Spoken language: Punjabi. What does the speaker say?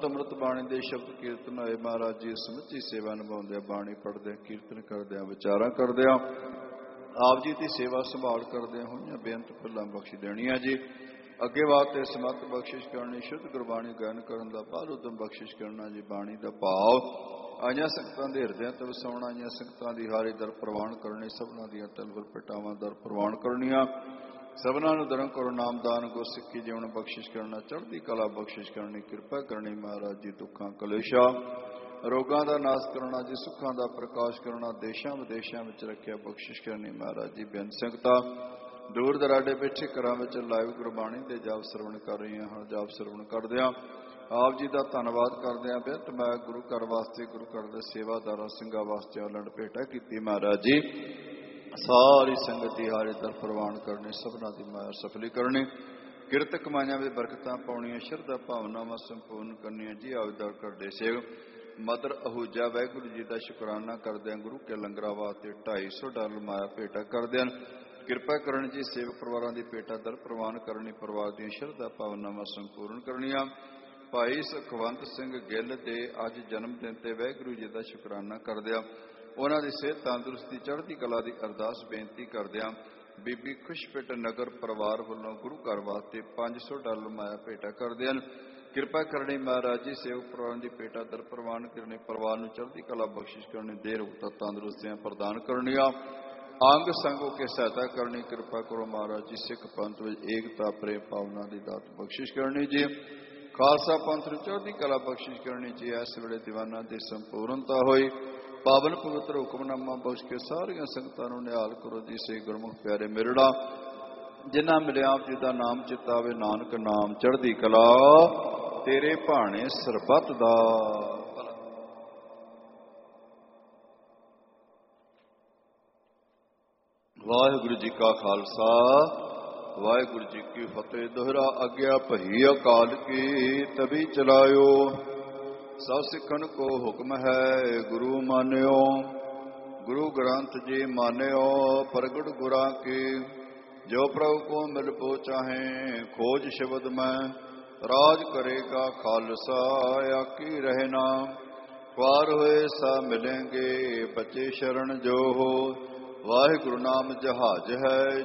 ਅੰਮ੍ਰਿਤ ਬਾਣੀ ਦੇ ਸ਼ਬਦ ਕੀਰਤਨ ਹੋਏ। ਮਹਾਰਾਜ ਜੀ ਸਮੁੱਚੀ ਸੇਵਾ ਨਿਭਾਉਂਦੇ, ਬਾਣੀ ਪੜ੍ਹਦੇ, ਕੀਰਤਨ ਕਰਦੇ, ਵਿਚਾਰਾਂ ਕਰਦੇ, ਆਪ ਜੀ ਦੀ ਸੇਵਾ ਸੰਭਾਲ ਕਰਦੇ ਹੋਈਆਂ ਬੇਅੰਤ ਫੁੱਲਾਂ ਬਖਸ਼ ਦੇਣੀਆਂ ਜੀ। ਅੱਗੇ ਵਾਸਤੇ ਸਮੱਤ ਬਖਸ਼ਿਸ਼ ਕਰਨੀ, ਸ਼ੁੱਧ ਗੁਰਬਾਣੀ ਗਾਇਨ ਕਰਨ ਦਾ ਭਾਲ ਉਦਮ ਬਖਸ਼ਿਸ਼ ਕਰਨਾ ਜੀ। ਬਾਣੀ ਦਾ ਭਾਵ ਆਈਆਂ ਸੰਗਤਾਂ ਦੇ ਹਿਰਦਿਆਂ ਤੇ ਵਸਾਉਣਾ, ਆਈਆਂ ਸੰਗਤਾਂ ਦੀ ਹਾਰੀ ਦਰ ਪ੍ਰਵਾਨ ਕਰਨੀ, ਸਭਨਾਂ ਦੀਆਂ ਤਲਵਰ ਪਟਾਵਾਂ ਦਰ ਪ੍ਰਵਾਨ ਕਰਨੀਆਂ, ਸਭਨਾਂ ਨੂੰ ਧਰਮ ਕਰੋ ਨਾਮਦਾਨ ਗੁਰਸਿੱਖੀ ਜੀਵਨ ਬਖਸ਼ਿਸ਼ ਕਰਨਾ, ਚੜ੍ਹਦੀ ਕਲਾ ਬਖਸ਼ਿਸ਼ ਕਰਨੀ, ਕਿਰਪਾ ਕਰਨੀ ਮਹਾਰਾਜ ਜੀ। ਦੁੱਖਾਂ ਕਲੇਸ਼ਾਂ ਰੋਗਾਂ ਦਾ ਨਾਸ਼ ਕਰਨਾ ਜੀ, ਸੁੱਖਾਂ ਦਾ ਪ੍ਰਕਾਸ਼ ਕਰਨਾ, ਦੇਸ਼ਾਂ ਵਿਦੇਸ਼ਾਂ ਵਿੱਚ ਰੱਖਿਆ ਬਖਸ਼ਿਸ਼ ਕਰਨੀ ਮਹਾਰਾਜ ਜੀ। ਬੇਅੰਤ ਸੰਗਤਾਂ ਦੂਰ ਦਰਾਡੇ ਬੈਠੇ ਘਰਾਂ ਵਿੱਚ ਲਾਈਵ ਗੁਰਬਾਣੀ ਦੇ ਜਾਪ ਸਰਵਣ ਕਰ ਰਹੀਆਂ ਹਨ। ਜਾਪ ਸਰਵਣ ਕਰਦਿਆਂ ਆਪ ਜੀ ਦਾ ਧੰਨਵਾਦ ਕਰਦੇ ਹਾਂ। ਬੇਅੰਤ ਮੈਂ ਗੁਰੂ ਘਰ ਵਾਸਤੇ, ਗੁਰੂ ਘਰ ਦੇ ਸੇਵਾਦਾਰਾਂ ਸਿੰਘਾਂ ਵਾਸਤੇ ਅਲੰਡ ਭੇਟਾ ਕੀਤੀ ਮਹਾਰਾਜ ਜੀ। ਸਾਰੀ ਸੰਗਤ ਦੀ ਹਾਰੇ ਦਰ ਪ੍ਰਵਾਨ ਕਰਨੀ, ਸਭਨਾਂ ਦੀ ਮਾਇਆ ਸਫਲੀ ਕਰਨੀ, ਕਿਰਤ ਕਮਾਈਆਂ ਵਿੱਚ ਬਰਕਤਾਂ ਪਾਉਣੀਆਂ, ਸ਼ਰਧਾ ਭਾਵਨਾਵਾਂ ਸੰਪੂਰਨ ਕਰਨੀਆਂ ਜੀ। ਆਵਦਾਰ ਕਰਦੇ ਸੇਵ ਮਦਰ ਅਹੂਜਾ ਵਾਹਿਗੁਰੂ ਜੀ ਦਾ ਸ਼ੁਕਰਾਨਾ ਕਰਦੇ ਹਨ। ਗੁਰੂ ਕੇ ਲੰਗਰਾਂ ਵਾਸਤੇ $250 ਮਾਇਆ ਭੇਟਾ ਕਰਦੇ ਹਨ। ਕਿਰਪਾ ਕਰਨ ਜੀ। ਸੇਵਕ ਪਰਿਵਾਰਾਂ ਦੀ ਭੇਟਾ ਦਰ ਪ੍ਰਵਾਨ ਕਰਨੀ, ਪਰਿਵਾਰ ਦੀਆਂ ਸ਼ਰਧਾ ਭਾਵਨਾਵਾਂ ਸੰਪੂਰਨ ਕਰਨੀਆਂ। ਭਾਈ ਸੁਖਵੰਤ ਸਿੰਘ ਗਿੱਲ ਦੇ ਅੱਜ ਜਨਮ ਦਿਨ ਤੇ ਵਾਹਿਗੁਰੂ ਜੀ ਦਾ ਸ਼ੁਕਰਾਨਾ ਕਰਦਿਆਂ ਉਹਨਾਂ ਦੀ ਸਿਹਤ ਤੰਦਰੁਸਤੀ ਚੜ੍ਹਦੀ ਕਲਾ ਦੀ ਅਰਦਾਸ ਬੇਨਤੀ ਕਰਦਿਆਂ ਬੀਬੀ ਖੁਸ਼ਪਿੰਡ ਨਗਰ ਪਰਿਵਾਰ ਵੱਲੋਂ ਗੁਰੂ ਘਰ ਵਾਸਤੇ $500 ਮਾਇਆ ਭੇਟਾ ਕਰਦੇ ਹਨ। ਕਿਰਪਾ ਕਰਨੀ ਮਹਾਰਾਜ ਜੀ। ਸੇਵਕ ਪਰਿਵਾਰਾਂ ਦੀ ਭੇਟਾ ਦਰ ਪ੍ਰਵਾਨ ਕਰਨੀ, ਪਰਿਵਾਰ ਨੂੰ ਚੜ੍ਹਦੀ ਕਲਾ ਬਖਸ਼ਿਸ਼ ਕਰਨੀ, ਦੇਰ ਉਕਤਾ ਤੰਦਰੁਸਤੀਆਂ ਪ੍ਰਦਾਨ ਕਰਨੀਆਂ, ਅੰਗ ਸੰਗ ਹੋ ਕੇ ਸਹਾਇਤਾ ਕਰਨੀ। ਕਿਰਪਾ ਕਰੋ ਮਹਾਰਾਜ ਜੀ। ਸਿੱਖ ਪੰਥ ਵਿੱਚ ਏਕਤਾ ਪ੍ਰੇਮ ਭਾਵਨਾ ਦੀ ਦਾਤ ਬਖਸ਼ਿਸ਼ ਕਰਨੀ ਜੀ। ਖਾਲਸਾ ਪੰਥ ਨੂੰ ਚੜ੍ਹਦੀ ਕਲਾ ਬਖਸ਼ਿਸ਼ ਕਰਨੀ ਜੀ। ਇਸ ਵੇਲੇ ਦੀਵਾਨਾਂ ਦੀ ਸੰਪੂਰਨਤਾ ਹੋਈ, ਪਾਵਨ ਪਵਿੱਤਰ ਹੁਕਮਨਾਮਾ ਬਖਸ਼ ਕੇ ਸਾਰੀਆਂ ਸੰਗਤਾਂ ਨੂੰ ਨਿਹਾਲ ਕਰੋ ਜੀ। ਸੇ ਗੁਰਮੁਖ ਪਿਆਰੇ ਮਿਲਣਾ ਜਿਨ੍ਹਾਂ ਮਿਲਿਆ ਆਪ ਜੀ ਦਾ ਨਾਮ ਚਿਤਾਵੇ, ਨਾਨਕ ਨਾਮ ਚੜ੍ਹਦੀ ਕਲਾ ਤੇਰੇ ਭਾਣੇ ਸਰਬੱਤ ਦਾ। ਵਾਹਿਗੁਰੂ ਜੀ ਕਾ ਖਾਲਸਾ, ਵਾਹਿਗੁਰੂ ਜੀ ਕੀ ਫਤਿਹ। ਦੋਹਰਾ ਆਗਿਆ ਭਈ ਅਕਾਲ ਕੀ ਤਭੀ ਚਲਾਇਓ, ਸਭ ਸਿੱਖਣ ਕੋ ਹੁਕਮ ਹੈ ਗੁਰੂ ਮਾਨਿਓ। ਗੁਰੂ ਗ੍ਰੰਥ ਜੀ ਮਾਨਿਓ ਪ੍ਰਗਟ ਗੁਰਾਂ ਕੀ, ਜੋ ਪ੍ਰਭੂ ਕੋ ਮਿਲ ਪੋ ਚਾਹੇ ਖੋਜ ਸ਼ਬਦ ਮੈਂ। ਰਾਜ ਕਰੇਗਾ ਖਾਲਸਾ ਆਕੀ ਰਹਿਣਾ, ਪਾਰ ਹੋਏ ਸਾ ਮਿਲेंगे बचे शरण जो हो। वाहिगुरु नाम जहाज है